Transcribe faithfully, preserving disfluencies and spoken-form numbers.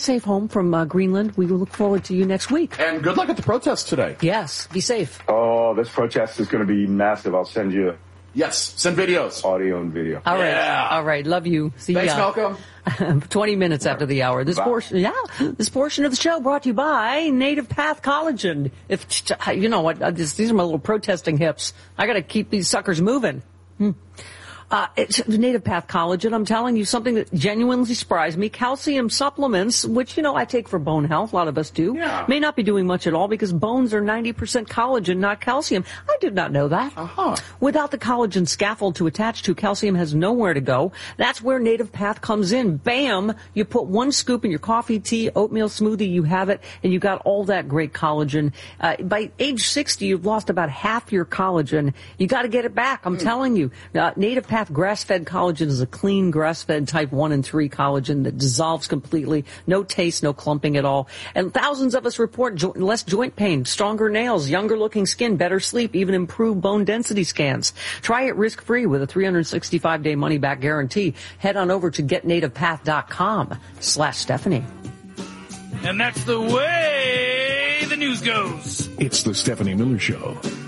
Safe home from uh, Greenland. We will look forward to you next week. And good luck at the protest today. Yes, be safe. Oh, this protest is going to be massive. I'll send you Yes, send videos. audio and video. All right. Yeah. All right. Love you. See Thanks, ya. Malcolm. twenty minutes after the hour. This Bye. portion, yeah, this portion of the show brought to you by Native Path Collagen. If, you know what, this, these are my little protesting hips. I got to keep these suckers moving. Hmm. Uh, it's Native Path Collagen. I'm telling you something that genuinely surprised me. Calcium supplements, which, you know, I take for bone health. A lot of us do. Yeah. May not be doing much at all because bones are ninety percent collagen, not calcium. I did not know that. Uh-huh. Without the collagen scaffold to attach to, calcium has nowhere to go. That's where Native Path comes in. Bam! You put one scoop in your coffee, tea, oatmeal smoothie, you have it, and you got all that great collagen. Uh, by age sixty, you've lost about half your collagen. You got to get it back. I'm mm. telling you. Uh, Native Path grass-fed collagen is a clean grass-fed type one and three collagen that dissolves completely. No taste, no clumping at all. And thousands of us report jo- less joint pain, stronger nails, younger-looking skin, better sleep, even improved bone density scans. Try it risk-free with a three hundred sixty-five day money-back guarantee. Head on over to getnativepath.com slash Stephanie. And that's the way the news goes. It's the Stephanie Miller Show.